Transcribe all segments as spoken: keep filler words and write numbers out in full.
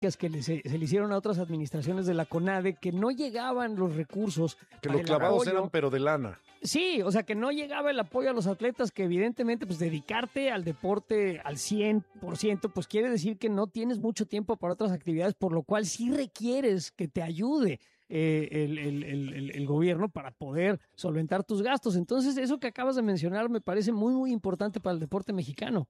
que le, se, se le hicieron a otras administraciones de la CONADE, que no llegaban los recursos. Que los clavados eran pero de lana. Sí, o sea, que no llegaba el apoyo a los atletas, que evidentemente pues dedicarte al deporte al cien por ciento, pues quiere decir que no tienes mucho tiempo para otras actividades, por lo cual sí requieres que te ayude eh, el, el, el, el gobierno para poder solventar tus gastos. Entonces, eso que acabas de mencionar me parece muy, muy importante para el deporte mexicano.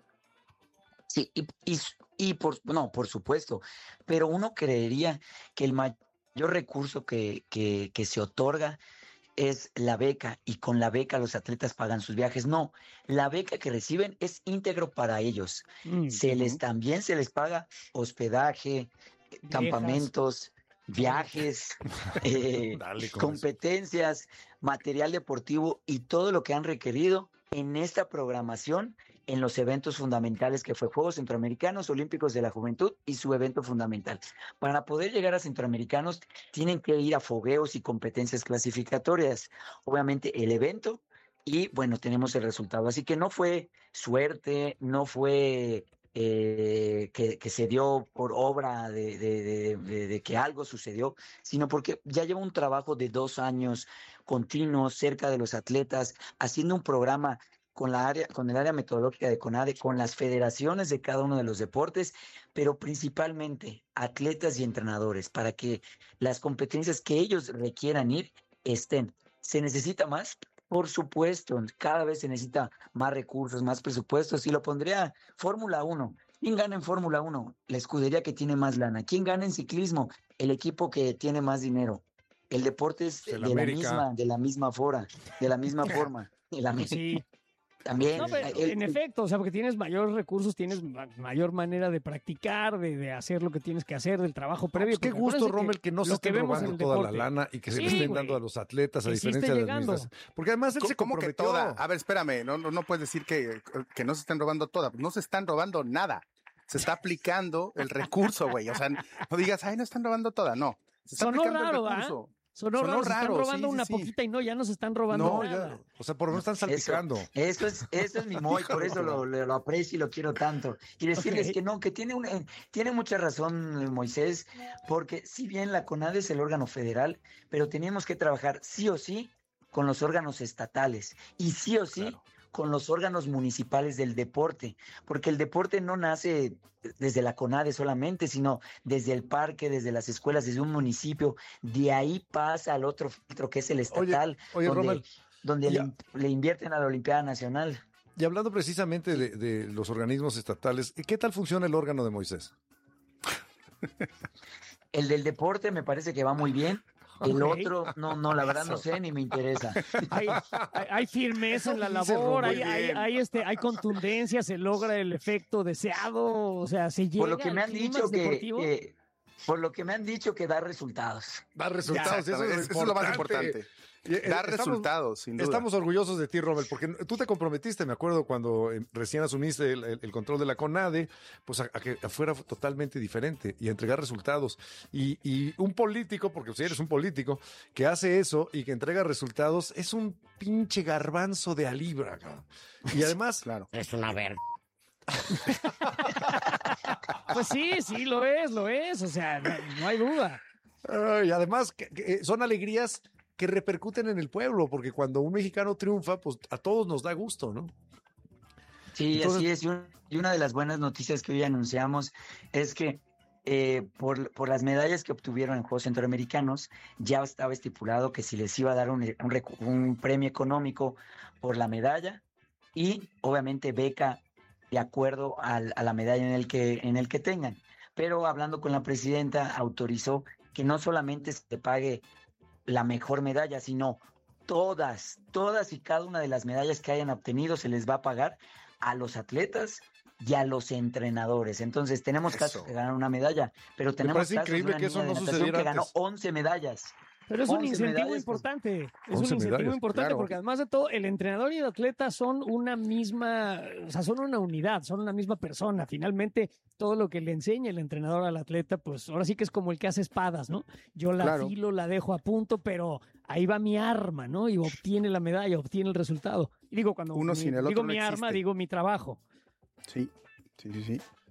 Sí, y, y, y por, no, por supuesto, pero uno creería que el mayor recurso que, que, que se otorga es la beca, y con la beca los atletas pagan sus viajes. No, la beca que reciben es íntegro para ellos. Mm, se uh-huh. les también se les paga hospedaje, Viejas. campamentos, viajes, eh, competencias, eso. material deportivo y todo lo que han requerido en esta programación, en los eventos fundamentales que fue Juegos Centroamericanos, Olímpicos de la Juventud y su evento fundamental. Para poder llegar a Centroamericanos tienen que ir a fogueos y competencias clasificatorias. Obviamente el evento y bueno, tenemos el resultado. Así que no fue suerte, no fue eh, que, que se dio por obra de, de, de, de, de que algo sucedió, sino porque ya lleva un trabajo de dos años continuos cerca de los atletas, haciendo un programa con la área, con el área metodológica de CONADE, con las federaciones de cada uno de los deportes, pero principalmente atletas y entrenadores, para que las competencias que ellos requieran ir estén. ¿Se necesita más? Por supuesto, cada vez se necesita más recursos, más presupuestos, y lo pondría Fórmula uno. ¿Quién gana en Fórmula uno? La escudería que tiene más lana. ¿Quién gana en ciclismo? El equipo que tiene más dinero. El deporte es de, de la misma, de la misma fora, de la misma forma. De la sí. También. No, pero, el, en efecto, o sea, porque tienes mayores recursos, tienes ma- mayor manera de practicar, de, de hacer lo que tienes que hacer, del trabajo previo. Pues qué gusto, Rommel, que, que no se estén robando toda deporte. la lana y que se sí, le estén güey. dando a los atletas, a que diferencia sí de las Porque además él se ¿Cómo comprometió. que toda? A ver, espérame, no, no, no puedes decir que, que no se estén robando toda. No se están robando nada. Se está aplicando el recurso, güey. O sea, no digas, ay, no están robando toda. No. Se está Sonó aplicando raro, el recurso. ¿eh? Sonó, Sonó raro, se están robando sí, una sí, poquita sí. y no, ya no se están robando no, nada. Ya, o sea, por lo menos están salpicando. Eso, eso es, eso es mi Moy, por eso lo, lo, lo aprecio y lo quiero tanto. Y decirles okay. que no, que tiene una, tiene mucha razón Moisés, porque si bien la CONADE es el órgano federal, pero tenemos que trabajar sí o sí con los órganos estatales y sí o sí claro. con los órganos municipales del deporte, porque el deporte no nace desde la CONADE solamente, sino desde el parque, desde las escuelas, desde un municipio, de ahí pasa al otro filtro que es el estatal, oye, oye, donde, Rommel, donde le, le invierten a la Olimpiada Nacional. Y hablando precisamente de, de los organismos estatales, ¿qué tal funciona el órgano de Moisés? El del deporte me parece que va muy bien. El okay. otro, no, no, la verdad no sé, ni me interesa. Hay, hay, hay firmeza en la labor, hay, hay, hay, este, hay contundencia, se logra el efecto deseado, o sea, se llega por lo que me han dicho que, que, por lo que me han dicho que da resultados. Da resultados, eso es, eso es lo más importante. Da estamos, resultados, sin duda. Estamos orgullosos de ti, Rommel, porque tú te comprometiste, me acuerdo, cuando recién asumiste el, el, el control de la CONADE, pues a, a que fuera totalmente diferente y a entregar resultados. Y, y un político, porque si eres un político, que hace eso y que entrega resultados, es un pinche garbanzo de a libra, cabrón. Y además... claro. Es una verga. Pues sí, sí, lo es, lo es, o sea, no, no hay duda. Uh, y además, que, que son alegrías que repercuten en el pueblo, porque cuando un mexicano triunfa, pues a todos nos da gusto, ¿no? Sí, Entonces, así es. Y, un, y una de las buenas noticias que hoy anunciamos es que eh, por, por las medallas que obtuvieron en Juegos Centroamericanos, ya estaba estipulado que si les iba a dar un, un, un premio económico por la medalla y obviamente beca de acuerdo al, a la medalla en el que, en el que tengan. Pero hablando con la presidenta, autorizó que no solamente se pague la mejor medalla, sino todas, todas y cada una de las medallas que hayan obtenido se les va a pagar a los atletas y a los entrenadores. Entonces tenemos eso. Casos que ganan una medalla, pero tenemos casos increíble de una que eso no sucediera que ganó antes. once medallas. Pero es un incentivo importante, es un incentivo medallas, importante claro. Porque además de todo, el entrenador y el atleta son una misma, o sea, son una unidad, son una misma persona. Finalmente, todo lo que le enseña el entrenador al atleta, pues ahora sí que es como el que hace espadas, ¿no? Yo la claro. filo, la dejo a punto, pero ahí va mi arma, ¿no? Y obtiene la medalla, obtiene el resultado. Y digo, cuando Uno mi, sin el otro digo no mi existe. arma, digo mi trabajo. Sí, sí, sí, sí.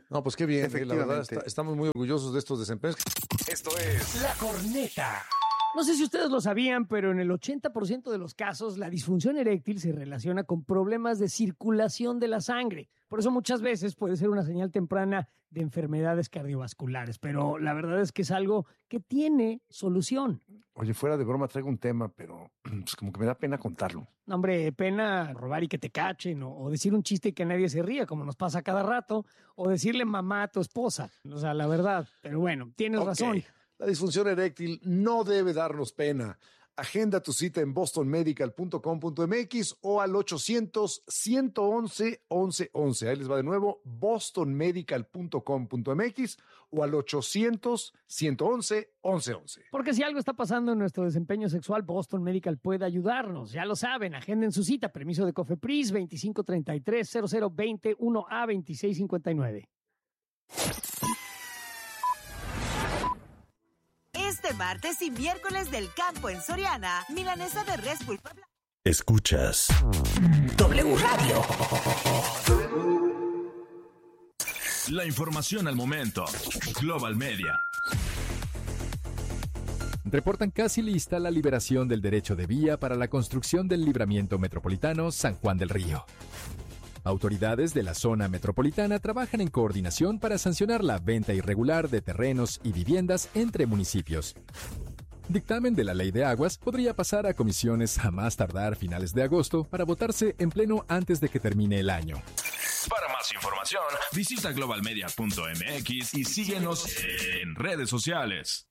No, pues qué bien, eh, la verdad, está, estamos muy orgullosos de estos desempeños. Esto es La Corneta. No sé si ustedes lo sabían, pero en el ochenta por ciento de los casos la disfunción eréctil se relaciona con problemas de circulación de la sangre. Por eso muchas veces puede ser una señal temprana de enfermedades cardiovasculares, pero la verdad es que es algo que tiene solución. Oye, fuera de broma traigo un tema, pero pues como que me da pena contarlo. No, hombre, pena robar y que te cachen, o, o decir un chiste y que nadie se ría, como nos pasa cada rato, o decirle mamá a tu esposa. O sea, la verdad. Pero bueno, tienes okay. razón. La disfunción eréctil no debe darnos pena. Agenda tu cita en boston medical punto com punto m x o al ochocientos, ciento once, once once. Ahí les va de nuevo, boston medical punto com punto m x o al ochocientos, ciento once, once once. Porque si algo está pasando en nuestro desempeño sexual, Boston Medical puede ayudarnos. Ya lo saben, agenden su cita. Permiso de COFEPRIS veinticinco treinta y tres, cero cero veinte, uno A veintiséis cincuenta y nueve. Este martes y miércoles del campo en Soriana, milanesa de res pulpa blanca. Escuchas W Radio. La información al momento. Global Media. Reportan casi lista la liberación del derecho de vía para la construcción del libramiento metropolitano San Juan del Río. Autoridades de la zona metropolitana trabajan en coordinación para sancionar la venta irregular de terrenos y viviendas entre municipios. Dictamen de la Ley de Aguas podría pasar a comisiones a más tardar finales de agosto para votarse en pleno antes de que termine el año. Para más información, visita global media punto m x y síguenos en redes sociales.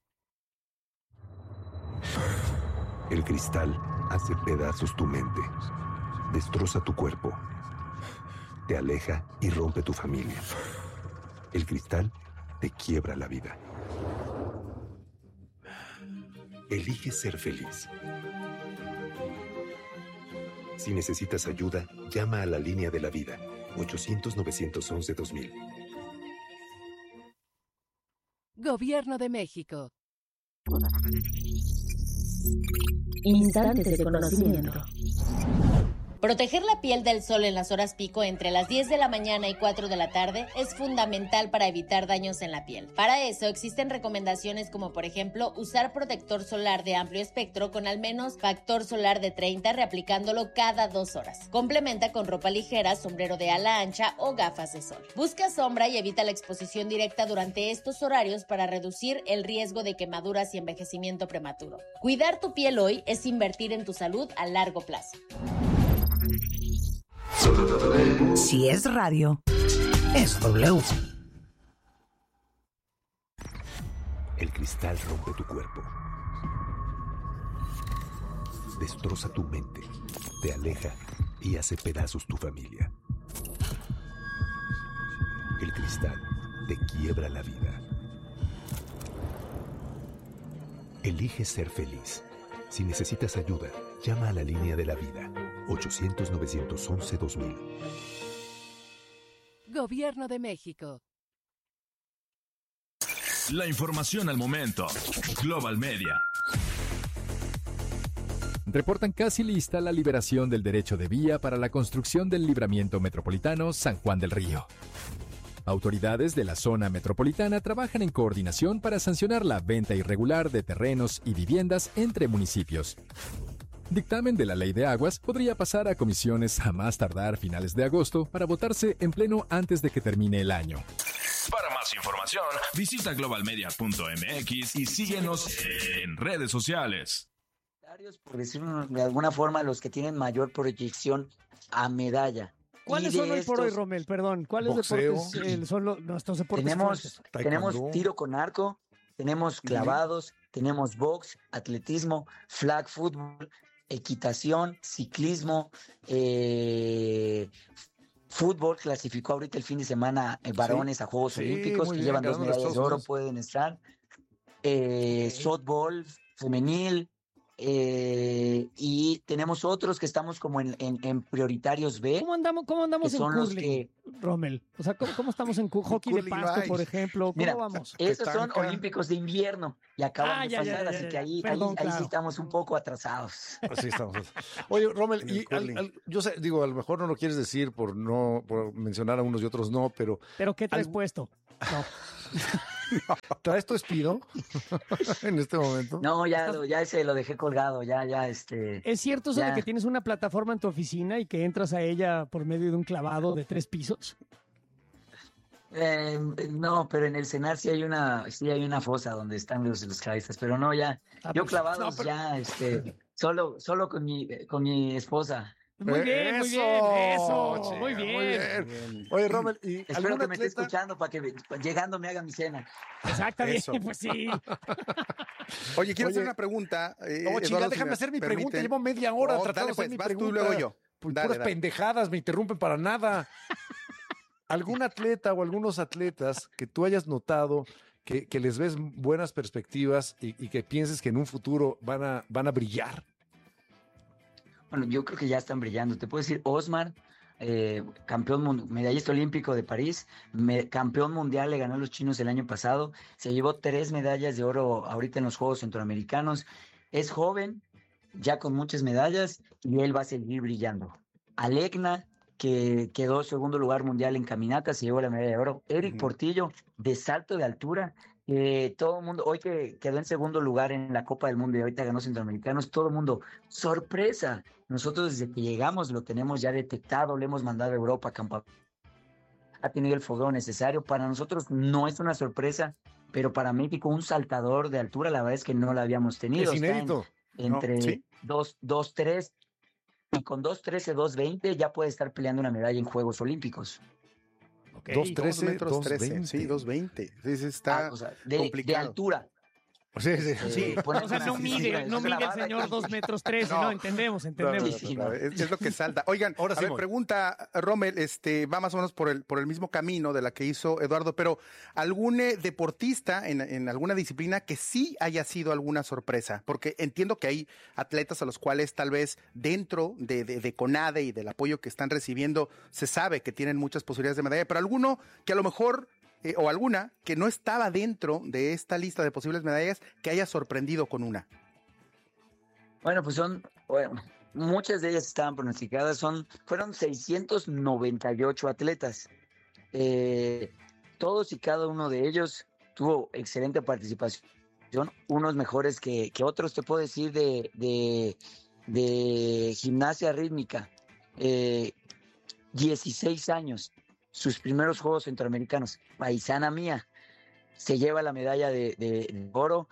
El cristal hace pedazos tu mente, destroza tu cuerpo, te aleja y rompe tu familia. El cristal te quiebra la vida. Elige ser feliz. Si necesitas ayuda, llama a la línea de la vida, ochocientos, novecientos once, dos mil. Gobierno de México. Instantes de conocimiento. Proteger la piel del sol en las horas pico entre las diez de la mañana y cuatro de la tarde es fundamental para evitar daños en la piel. Para eso existen recomendaciones como por ejemplo usar protector solar de amplio espectro con al menos factor solar de treinta reaplicándolo cada dos horas. Complementa con ropa ligera, sombrero de ala ancha o gafas de sol. Busca sombra y evita la exposición directa durante estos horarios para reducir el riesgo de quemaduras y envejecimiento prematuro. Cuidar tu piel hoy es invertir en tu salud a largo plazo. Si es radio, es W. El cristal rompe tu cuerpo, destroza tu mente, te aleja y hace pedazos tu familia. El cristal te quiebra la vida. Elige ser feliz. Si necesitas ayuda, llama a la línea de la vida, ochocientos, novecientos once, dos mil. Gobierno de México. La información al momento. Global Media. Reportan casi lista la liberación del derecho de vía para la construcción del libramiento metropolitano San Juan del Río. Autoridades de la zona metropolitana trabajan en coordinación para sancionar la venta irregular de terrenos y viviendas entre municipios. Dictamen de la Ley de Aguas podría pasar a comisiones a más tardar finales de agosto para votarse en pleno antes de que termine el año. Para más información, visita global media punto m x y síguenos en redes sociales. Por decirlo de alguna forma, los que tienen mayor proyección a medalla. ¿Cuáles son hoy por hoy, Romel? Perdón, ¿cuáles boxeo, deportes eh, son los, nuestros deportes? Tenemos, tenemos tiro con arco, tenemos clavados, uh-huh. tenemos box, atletismo, flag football, equitación, ciclismo, eh, fútbol. Clasificó ahorita el fin de semana eh, varones sí. a Juegos sí, Olímpicos, que bien, llevan dos medallas de oro, pueden estar. Eh, softball femenil, Eh, y tenemos otros que estamos como en, en, en prioritarios B. ¿Cómo andamos, cómo andamos en curling, que... Rommel? O sea, ¿cómo, cómo estamos en cu hockey de pasto, no por ejemplo? ¿Cómo Mira, vamos? Esos son olímpicos de invierno y acaban ah, de ya, pasar, ya, ya, así que ahí, Perdón, ahí, claro. ahí sí estamos un poco atrasados. Así estamos. Oye, Rommel, y al, al, yo sé, digo, a lo mejor no lo quieres decir por no por mencionar a unos y otros no, pero... ¿Pero qué traes al... puesto? No. ¿Traes tu Speedo en este momento? No, ya, ¿Estás... ya ese lo dejé colgado, ya, ya, este... ¿Es cierto eso ya. de que tienes una plataforma en tu oficina y que entras a ella por medio de un clavado de tres pisos? Eh, no, pero en el cenar sí hay una, sí hay una fosa donde están los, los clavistas, pero no, ya, ah, yo clavados no, pero... ya, este, solo, solo con mi, con mi esposa. Muy bien, muy bien, eso, chica, muy, bien. muy bien. Oye, Rommel, ¿y espero que atleta? me esté escuchando para que llegando me haga mi cena. Exactamente, pues sí. Oye, quiero Oye, hacer una pregunta. Eh, no, chica, déjame si hacer mi permite. pregunta. Llevo media hora oh, tratando de hacer pues, mi vas pregunta. Tú y luego yo. Pues, dale, puras dale. pendejadas, me interrumpen para nada. ¿Algún atleta o algunos atletas que tú hayas notado que, que les ves buenas perspectivas y, y que pienses que en un futuro van a, van a brillar? Bueno, yo creo que ya están brillando. Te puedo decir, Osmar, eh, campeón, medallista olímpico de París, me, campeón mundial, le ganó a los chinos el año pasado, se llevó tres medallas de oro ahorita en los Juegos Centroamericanos. Es joven, ya con muchas medallas, y él va a seguir brillando. Alegna, que quedó segundo lugar mundial en caminata, se llevó la medalla de oro. Eric uh-huh. Portillo, de salto de altura, eh, todo el mundo, hoy que quedó en segundo lugar en la Copa del Mundo y ahorita ganó Centroamericanos, todo el mundo, sorpresa. Nosotros desde que llegamos lo tenemos ya detectado, le hemos mandado a Europa a campamento. Ha tenido el fogueo necesario. Para nosotros no es una sorpresa, pero para México un saltador de altura, la verdad es que no lo habíamos tenido. Es inédito. En, entre no, ¿sí? dos tres y con dos trece, dos veinte ya puede estar peleando una medalla en Juegos Olímpicos. Okay. dos trece, dos veinte. Sí, dos veinte. Sí, sí, está ah, o sea, de, complicado. De altura. Sí, sí, eh, sí. O sea, no mide, no mide el señor dos metros trece, no, no, entendemos, entendemos. No, no, no, no, es, es lo que salta. Oigan, ahora a sí, ver, pregunta, Rommel, este, va más o menos por el, por el mismo camino de la que hizo Eduardo, pero ¿algún eh, deportista en, en alguna disciplina que sí haya sido alguna sorpresa? Porque entiendo que hay atletas a los cuales tal vez dentro de, de, de CONADE y del apoyo que están recibiendo se sabe que tienen muchas posibilidades de medalla, pero alguno que a lo mejor... Eh, o alguna que no estaba dentro de esta lista de posibles medallas que haya sorprendido con una. Bueno, pues son, bueno, muchas de ellas estaban pronosticadas, son, fueron seiscientos noventa y ocho atletas. Eh, todos y cada uno de ellos tuvo excelente participación, unos mejores que, que otros, te puedo decir, de, de, de gimnasia rítmica, eh, dieciséis años. Sus primeros Juegos Centroamericanos, paisana mía, se lleva la medalla de, de, de oro,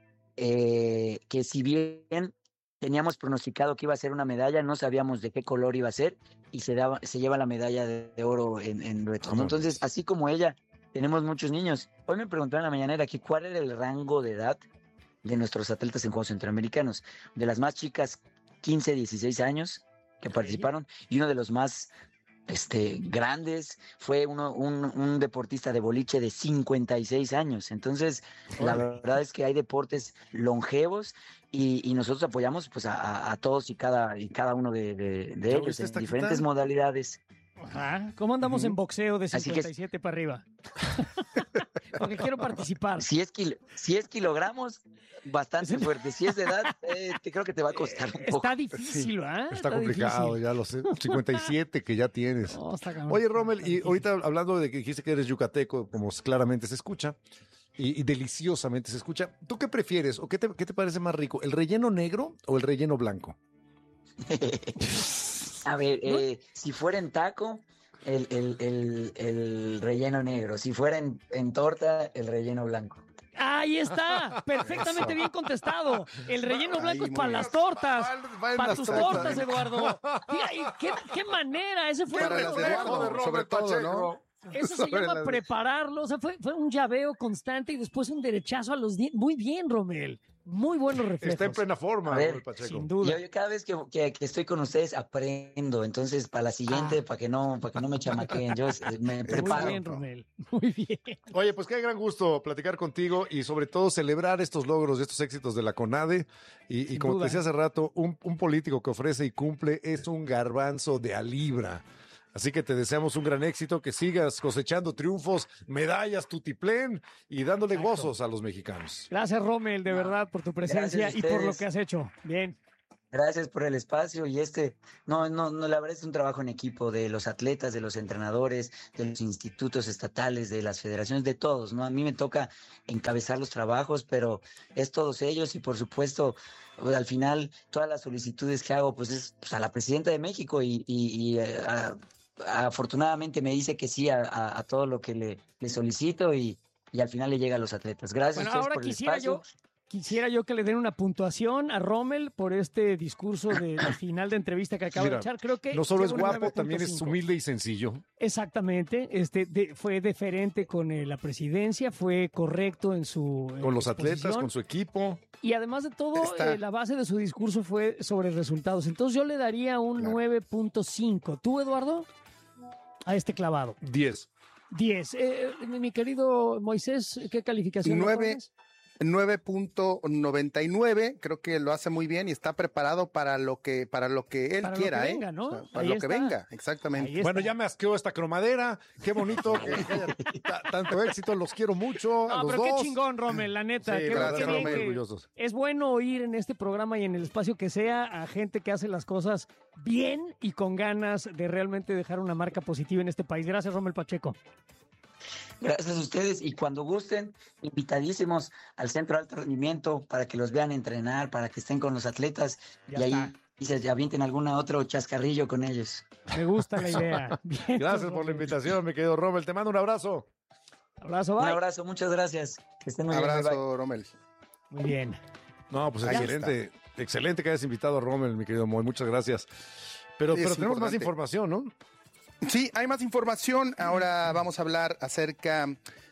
eh, que si bien teníamos pronosticado que iba a ser una medalla, no sabíamos de qué color iba a ser, y se, daba, se lleva la medalla de, de oro en, en reto. Entonces, así como ella, tenemos muchos niños. Hoy me preguntaron en la mañanera que cuál era el rango de edad de nuestros atletas en Juegos Centroamericanos. De las más chicas, quince, dieciséis años que participaron, y uno de los más... Este, grandes, fue uno, un, un deportista de boliche de cincuenta y seis años. Entonces, Oye. la verdad es que hay deportes longevos y, y nosotros apoyamos pues a, a todos y cada, y cada uno de, de, de ellos en diferentes quitando? modalidades. Ajá. ¿Cómo andamos uh-huh. en boxeo de cincuenta y siete que... para arriba? Porque quiero participar. Si es, kil... si es kilogramos, bastante fuerte. Si es de edad, eh, te creo que te va a costar un poco. Está difícil, ¿eh? Está, está complicado, difícil. Ya lo sé. cincuenta y siete que ya tienes. No, está cabrón. Oye, Rommel, y ahorita hablando de que dijiste que eres yucateco, como claramente se escucha, y, y deliciosamente se escucha, ¿tú qué prefieres o qué te, qué te parece más rico, el relleno negro o el relleno blanco? A ver, eh, si fuera en taco, el, el, el, el relleno negro. Si fuera en, en torta, el relleno blanco. Ahí está, perfectamente bien contestado. El relleno blanco es para las tortas, para tus tortas, Eduardo. Mira, ¿qué, qué manera, ese fue para el las de Eduardo, sobre todo, ¿no? Eso se llama las... prepararlo, o sea, fue, fue un llaveo constante y después un derechazo a los dientes. Muy bien, Rommel. muy buenos reflejos. Está en plena forma, ver, Pacheco. Sin duda. Yo, yo cada vez que, que, que estoy con ustedes aprendo, entonces para la siguiente, Ah. para que no, para que no me chamaquen, yo eh, me preparo. Muy bien, Romel. Muy bien. Oye, pues qué gran gusto platicar contigo y sobre todo celebrar estos logros y estos éxitos de la CONADE. Y, y Sin como duda. te decía hace rato, un, un político que ofrece y cumple es un garbanzo de a libra. Así que te deseamos un gran éxito, que sigas cosechando triunfos, medallas, tutiplén y dándole Exacto. gozos a los mexicanos. Gracias, Rommel, de verdad, por tu presencia Gracias a y por lo ustedes. que has hecho. Bien. Gracias por el espacio y este, no, no, no, la verdad es un trabajo en equipo de los atletas, de los entrenadores, de los institutos estatales, de las federaciones, de todos, ¿no? A mí me toca encabezar los trabajos, pero es todos ellos y por supuesto, pues, al final, todas las solicitudes que hago, pues es pues, a la presidenta de México y, y, y eh, a- afortunadamente me dice que sí a, a- a todo lo que le, le solicito y, y al final le llega a los atletas. Gracias Bueno, a ustedes ahora por el quisiera espacio. yo, quisiera yo que le den una puntuación a Rommel por este discurso de la final de entrevista que acaba Mira, de echar. Creo que no solo es lleva un guapo, también es nueve punto cinco. humilde y sencillo. Exactamente, este de- fue deferente con eh, la presidencia, fue correcto en su eh, Con los atletas, exposición. con su equipo. Y además de todo, Está- eh, la base de su discurso fue sobre resultados. Entonces yo le daría un Claro. nueve punto cinco. ¿Tú, Eduardo? A este clavado. diez. diez. Eh, eh, mi querido Moisés, ¿qué calificación le Nueve. pones? nueve punto noventa y nueve, creo que lo hace muy bien y está preparado para lo que para lo que él Para lo quiera, que ¿eh? venga, ¿no? O sea, para Ahí lo está. que venga, exactamente. Ahí está. Bueno, ya me asqueó esta cromadera. Qué bonito que haya ta- tanto éxito. Los quiero mucho a No, los pero dos. qué chingón, Rommel, la neta. Sí, qué, gracias, qué bien Rommel, que- orgullosos. Es bueno oír en este programa y en el espacio que sea a gente que hace las cosas bien y con ganas de realmente dejar una marca positiva en este país. Gracias, Rommel Pacheco. Gracias a ustedes y cuando gusten, invitadísimos al Centro de Alto Rendimiento para que los vean entrenar, para que estén con los atletas Ya y ahí está. y se avienten alguna otro chascarrillo con ellos. Me gusta la idea. Bien, Gracias por la Rommel. invitación, mi querido Rommel. Te mando un abrazo. Abrazo, Un bye. abrazo, muchas gracias. Que estén muy bien. bye, bye. Abrazo, Rommel. Muy bien. No, pues Ahí excelente. Excelente que hayas invitado a Rommel, mi querido Moy. Muchas gracias. Pero, Sí, pero es tenemos más importante. información, ¿no? Sí, hay más información. Ahora vamos a hablar acerca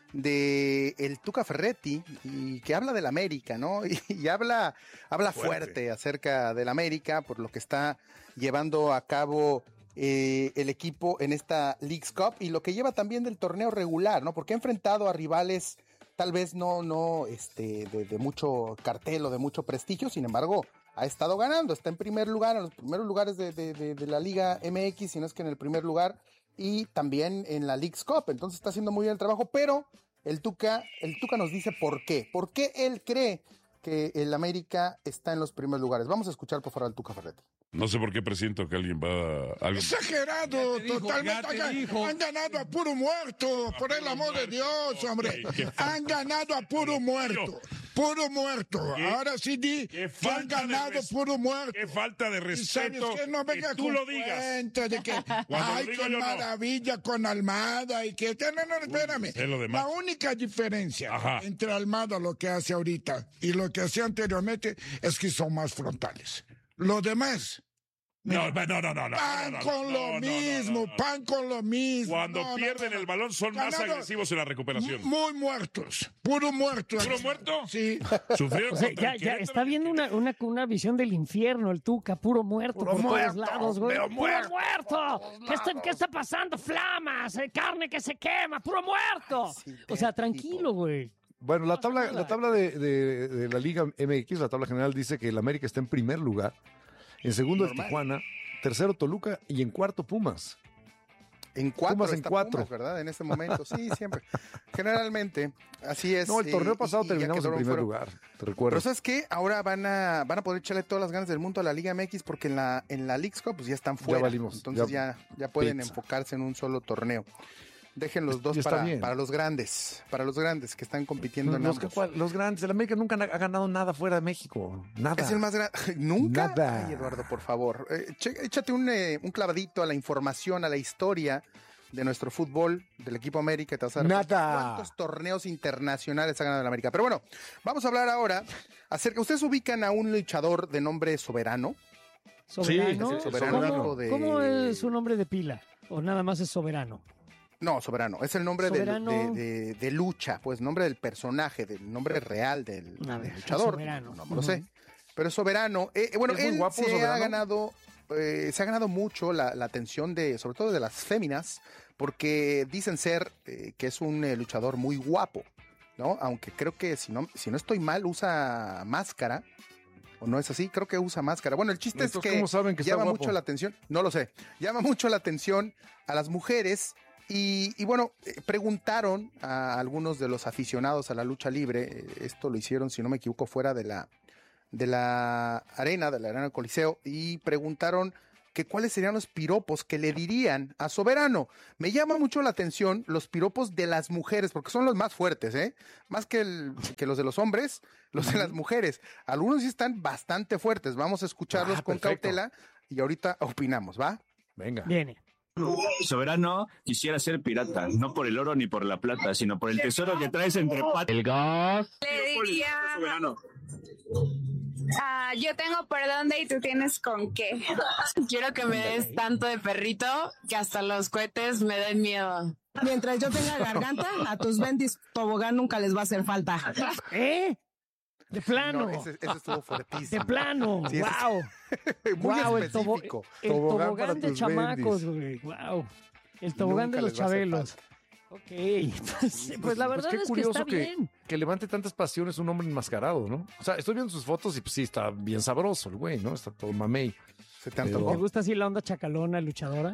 de el Tuca Ferretti y que habla del América, ¿no? Y, y habla, habla fuerte. Fuerte. acerca del América por lo que está llevando a cabo eh, el equipo en esta Leagues Cup y lo que lleva también del torneo regular, ¿no? Porque ha enfrentado a rivales tal vez no, no, este, de, de mucho cartel o de mucho prestigio, sin embargo, ha estado ganando, está en primer lugar, en los primeros lugares de, de, de, de la Liga M X, si no es que en el primer lugar, y también en la Leagues Cup, entonces está haciendo muy bien el trabajo, pero el Tuca, el Tuca nos dice por qué, por qué él cree que el América está en los primeros lugares. Vamos a escuchar por favor al Tuca Ferretti. No sé por qué presiento que alguien va a... Algo... Exagerado, dijo, totalmente. ya te dijo. Han ganado a puro muerto, por el amor de Dios, hombre. Qué falta- Han ganado a puro muerto, puro muerto. Qué- Ahora sí di qué que han falta de ganado res- puro muerto. Qué falta de Y sabes respeto que no venga que tú con lo digas. cuentos de que, Cuando ay, lo digo qué yo, no. maravilla con Almada y que... No, no, espérame. sé lo demás. La única diferencia Ajá. entre Almada, lo que hace ahorita, y lo que hacía anteriormente, es que son más frontales. Lo demás... No, no, no, no, no, no, Pan no, no, con no, lo no, no, mismo, no, no. pan con lo mismo. Cuando No, no, pierden no, no. el balón son más Ganado- agresivos en la recuperación. Muy muertos, puro muerto. ¿Puro muerto? Sí. Sufrieron O sea, contra ya, el ya Querétaro. está viendo una, una, una visión del infierno, el Tuca, puro muerto Puro por muerto, todos lados, güey. pero ¡Puro muerto muerto! ¿Qué está, ¿Qué está pasando? ¡Flamas! eh, ¡Carne que se quema! ¡Puro muerto! Sí, O sea, tipo. tranquilo, güey. Bueno, la No, tabla, nada. la tabla de, de- de la Liga M X, la tabla general, dice que el América está en primer lugar. En segundo es Normal. Tijuana. Tercero Toluca. Y en cuarto Pumas. En cuatro Pumas en está cuatro. Pumas, ¿verdad? En este momento, sí, siempre. Generalmente, así es. No, el torneo eh, pasado y- y ya terminamos en quedaron primer fuera. lugar. Te recuerdo. Pero ¿sabes qué? Ahora van a, van a poder echarle todas las ganas del mundo a la Liga M X porque en la, en la Leagues Cup pues ya están fuera. valimos, Entonces ya- ya, ya, pueden pizza. enfocarse en un solo torneo. Dejen los dos Y está para, bien. para los grandes, para los grandes que están compitiendo en los, que ambos. cual- los grandes. El América nunca ha ganado nada fuera de México. Nada. Es el más grande. ¿Nunca? Nada. Ay, Eduardo, por favor. Eh, che- échate un, eh, un clavadito a la información, a la historia de nuestro fútbol, del equipo América. Te vas a dar cuenta Nada. ¿Cuántos torneos internacionales ha ganado el América? Pero bueno, vamos a hablar ahora acerca. ¿Ustedes ubican a un luchador de nombre Soberano? ¿Soberano? es el soberano ¿Cómo, hijo de- cómo es su nombre de pila? ¿O nada más es soberano? No, Soberano. Es el nombre de, de, de, de lucha, pues nombre del personaje, del nombre real del, del luchador. Soberano. No, no lo sé. Pero es Soberano. Eh, bueno, él guapo, se Soberano. ha ganado, eh, se ha ganado mucho la, la atención de, sobre todo de las féminas, porque dicen ser eh, que es un eh, luchador muy guapo, ¿no? Aunque creo que si no, si no estoy mal, usa máscara. ¿O no es así? Creo que usa máscara. Bueno, el chiste es que, ¿cómo saben que llama está guapo? mucho la atención. No lo sé. Llama mucho la atención a las mujeres. Y, y bueno, eh, preguntaron a algunos de los aficionados a la lucha libre. Eh, esto lo hicieron, si no me equivoco, fuera de la, de la arena, de la arena Coliseo. Y preguntaron que cuáles serían los piropos que le dirían a Soberano. Me llama mucho la atención los piropos de las mujeres, porque son los más fuertes, ¿eh? Más que, el, que los de los hombres, los de las mujeres. Algunos sí están bastante fuertes. Vamos a escucharlos ah, con cautela y ahorita opinamos, ¿va? Venga. Viene. Soberano quisiera ser pirata, no por el oro ni por la plata, sino por el tesoro que traes entre patas. El gas. Le diría... Soberano. Ah, yo tengo por dónde y tú tienes con qué. Quiero que me des tanto de perrito que hasta los cohetes me den miedo. Mientras yo tenga garganta, a tus bendis tobogán nunca les va a hacer falta. ¿Eh? De plano. No, ese, ese estuvo fuertísimo. De plano. Sí, wow. Muy wow, específico. El, tobo, el tobogán, tobogán de chamacos, güey. Wow. El tobogán nunca de los chabelos. Ok, pues, pues la verdad pues es que está que, bien. Que levante tantas pasiones un hombre enmascarado, ¿no? O sea, estoy viendo sus fotos y pues sí, está bien sabroso el güey, ¿no? Está todo mamey. ¿Se te, Pero... ¿Te gusta así la onda chacalona, luchadora?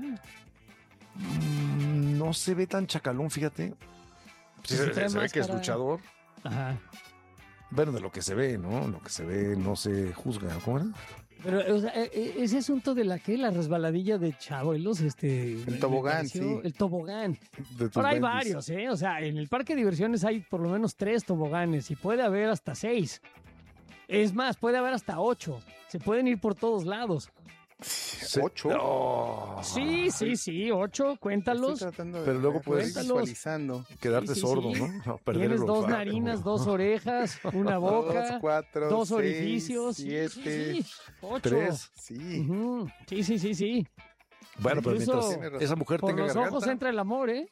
Mm, no se ve tan chacalón, fíjate. Sí, se, se, se ve que es luchador. Ajá. Bueno, de lo que se ve, ¿no? Lo que se ve no se juzga. ¿Cómo era? Pero, o sea, ese asunto de la que la resbaladilla de chabuelos, este... El tobogán, sí. El tobogán. Ahora hay varios, ¿eh? O sea, en el parque de diversiones hay por lo menos tres toboganes y puede haber hasta seis. Es más, puede haber hasta ocho. Se pueden ir por todos lados. ¿Ocho? No. Sí, sí, sí, ocho, cuéntalos. De, pero luego puedes visualizando. Quedarte sí, sí, sordo, sí. ¿no? no Tienes dos olfato. narinas, dos orejas, una boca, dos, cuatro, dos seis, orificios. Siete, sí, sí, ocho. Tres. Sí. Uh-huh. Sí, sí, sí, sí. Bueno, pero mientras esa mujer por tenga los garganta... ojos entra el amor, ¿eh?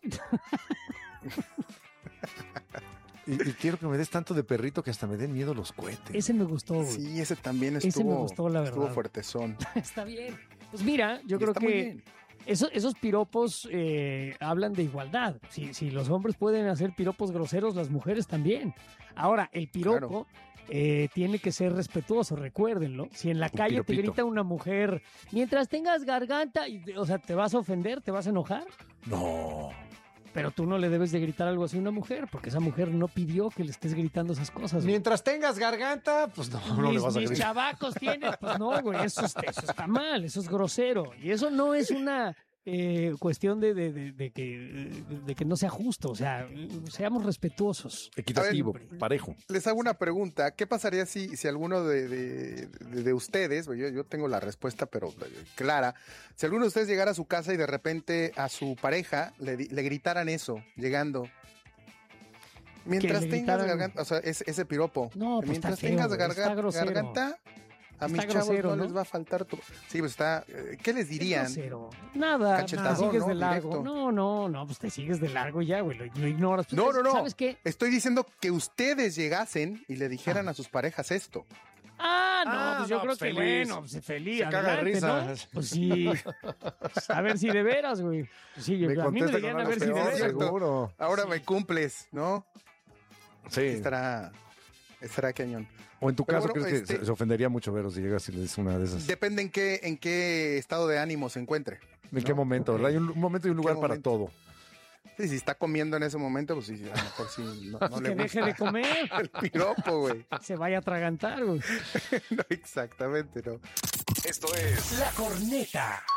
Y, y quiero que me des tanto de perrito que hasta me den miedo los cohetes. Ese me gustó, güey. Sí, ese también estuvo, ese me gustó, la verdad. Estuvo fuertezón. Está bien. Pues mira, yo y creo que eso, esos piropos eh, hablan de igualdad. Si, si los hombres pueden hacer piropos groseros, las mujeres también. Ahora, el piropo claro. eh, tiene que ser respetuoso, recuérdenlo. Si en la Un calle piropito. te grita una mujer, mientras tengas garganta, y, o sea, ¿te vas a ofender? ¿Te vas a enojar? No. Pero tú no le debes de gritar algo así a una mujer, porque esa mujer no pidió que le estés gritando esas cosas. Güey. Mientras tengas garganta, pues no, no mis, le vas a gritar. Mis chavacos tienen, pues no, güey, eso, eso está mal, eso es grosero. Y eso no es una eh, cuestión de, de, de, de, que, de que no sea justo, o sea, seamos respetuosos. Equitativo, ver, parejo. Les hago una pregunta, ¿qué pasaría si, si alguno de, de, de, de ustedes, yo, yo tengo la respuesta, pero clara, si alguno de ustedes llegara a su casa y de repente a su pareja le, le gritaran eso, llegando... Mientras tengas garganta, o sea, ese, ese piropo, no, pues mientras feo, tengas garga, garganta... A mis chavos grosero, no, ¿no les va a faltar tu... Sí, pues está... ¿Qué les dirían? Nada, Cachetador, te sigues ¿no? de largo. Directo. No, no, no, pues te sigues de largo y ya, güey, lo, lo ignoras. Pues, no, no, no. ¿Sabes qué? Estoy diciendo que ustedes llegasen y le dijeran ah. a sus parejas esto. Ah, no, ah, pues yo no, creo pues que feliz. bueno, pues feliz. Se caga de risa. ¿no? Pues sí. A ver si de veras, güey. Pues sí, me a mí me dirían a ver si de veras. Seguro. Ahora sí. me cumples, ¿no? Sí. Estará, estará cañón. O en tu Pero caso, bueno, ¿crees este, que se ofendería mucho, Vero, si llegas y le dices una de esas? Depende en qué, en qué estado de ánimo se encuentre. ¿En ¿no? qué momento? ¿Verdad? Hay un, un momento y un lugar para todo. Sí, si está comiendo en ese momento, pues sí, a lo mejor sí no, no que le deje de comer. El piropo, güey. Se vaya a atragantar, güey. No, exactamente, no. Esto es La Corneta.